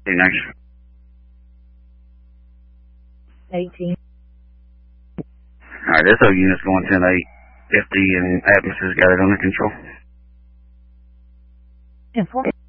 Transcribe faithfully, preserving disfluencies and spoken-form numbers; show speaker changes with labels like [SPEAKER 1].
[SPEAKER 1] Next.
[SPEAKER 2] eighteen.
[SPEAKER 1] Alright, this O unit's going ten eight fifty and Atmos has got it under control.
[SPEAKER 2] Inform